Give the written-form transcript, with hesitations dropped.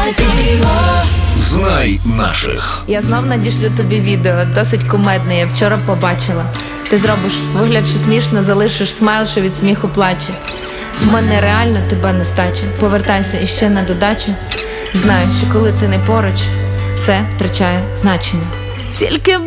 Знай наших. Я знов надішлю тобі відео, досить кумедне, я вчора побачила. Ти зробиш вигляд, що смішно, залишиш смайл, що від сміху плаче. В мене реально тебе нестача. Повертайся іще на додачу. Знаю, що коли ти не поруч, все втрачає значення. Тільки